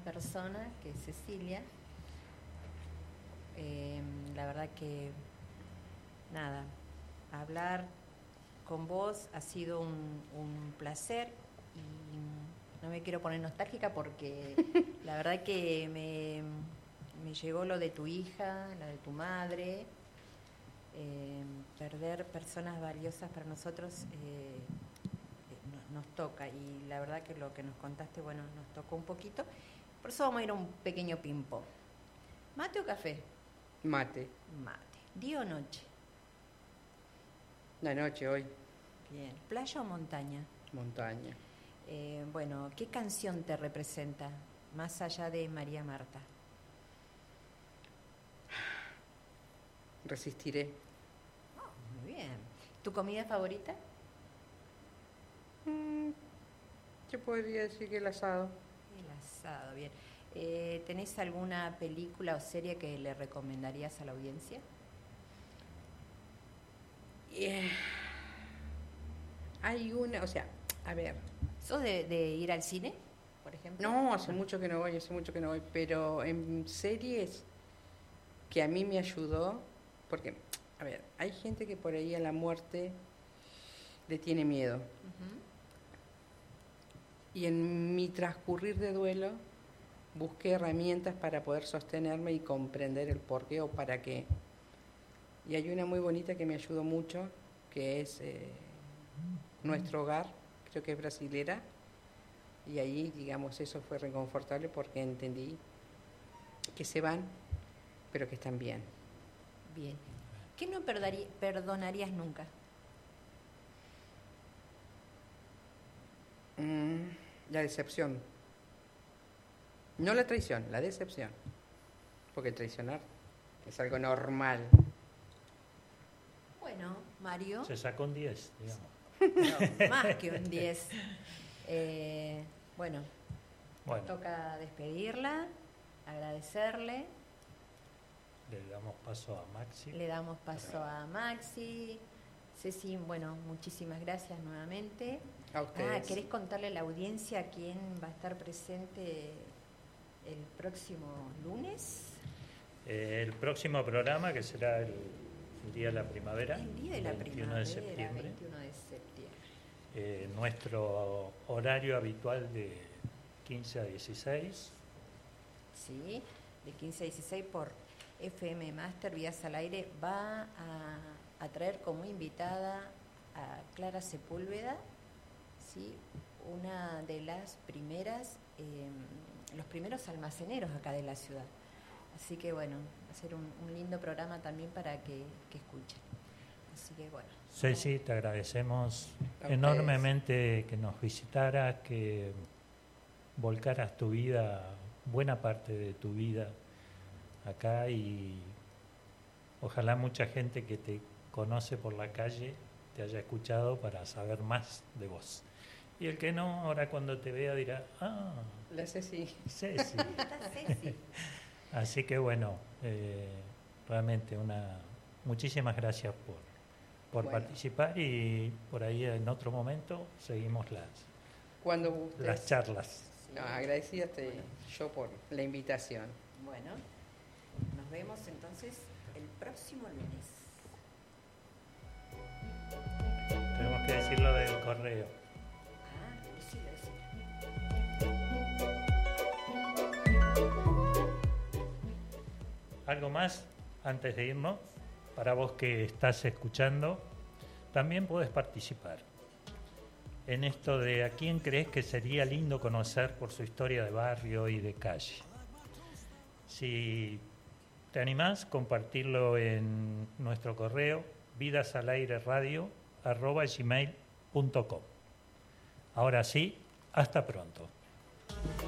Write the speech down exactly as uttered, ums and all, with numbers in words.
persona, que es Cecilia. Eh, la verdad que, nada, hablar con vos ha sido un, un placer y no me quiero poner nostálgica porque la verdad que me, me llegó lo de tu hija, lo de tu madre. Eh, perder personas valiosas para nosotros eh, nos toca, y la verdad que lo que nos contaste, bueno, nos tocó un poquito. Por eso vamos a ir a un pequeño ping-pong. ¿Mate o café? Mate. Mate. ¿Día o noche? La noche hoy. Bien. ¿Playa o montaña? Montaña. Eh, bueno, ¿qué canción te representa, más allá de María Marta? Resistiré. Oh, muy bien. ¿Tu comida favorita? Mm, yo podría decir que el asado. El asado, bien. Eh, ¿Tenés alguna película o serie que le recomendarías a la audiencia? Yeah. Hay una, o sea, a ver. ¿Sos de, de ir al cine, por ejemplo? No, hace mucho que no voy, hace mucho que no voy, pero en series que a mí me ayudó, porque, a ver, hay gente que por ahí a la muerte le tiene miedo. Uh-huh. Y en mi transcurrir de duelo busqué herramientas para poder sostenerme y comprender el porqué o para qué. Y hay una muy bonita que me ayudó mucho, que es eh, Nuestro Hogar, creo que es brasilera, y ahí, digamos, eso fue reconfortable porque entendí que se van, pero que están bien. Bien. ¿Qué no perdarí- perdonarías nunca? Mm, la decepción. No la traición, la decepción. Porque traicionar es algo normal. Bueno, Mario. Se sacó un diez, digamos. No, más que un diez. Eh, bueno, bueno, toca despedirla, agradecerle. Le damos paso a Maxi. Le damos paso a Maxi. Ceci, bueno, muchísimas gracias nuevamente. A ustedes. Ah, ¿querés contarle a la audiencia quién va a estar presente el próximo lunes? Eh, el próximo programa, que será el, el Día de la Primavera. El Día de la veintiuno Primavera, de septiembre. veintiuno de septiembre. Eh, nuestro horario habitual de quince a dieciséis. Sí, de quince a dieciséis por F M Master, Vías al Aire, va a, a traer como invitada a Clara Sepúlveda, ¿sí? Una de las primeras, eh, los primeros almaceneros acá de la ciudad. Así que bueno, va a ser un, un lindo programa también para que, que escuchen. Así que bueno. Ceci, te agradecemos A enormemente que nos visitaras, que volcaras tu vida, buena parte de tu vida acá, y ojalá mucha gente que te conoce por la calle te haya escuchado para saber más de vos. Y el que no, ahora cuando te vea dirá, ah, La Ceci. Ceci. Está Ceci. Así que bueno, eh, realmente una muchísimas gracias por, por Bueno. participar, y por ahí en otro momento seguimos las, Cuando ustedes. las charlas. No, agradecida estoy yo por la invitación. Bueno, nos vemos entonces el próximo lunes. Tenemos que decir lo del correo. Ah, decilo, decilo. Algo más antes de irnos, para vos que estás escuchando, también podés participar en esto de a quién crees que sería lindo conocer por su historia de barrio y de calle. Si te animás, compartirlo en nuestro correo vidasalaireradio arroba gmail punto com. Ahora sí, hasta pronto.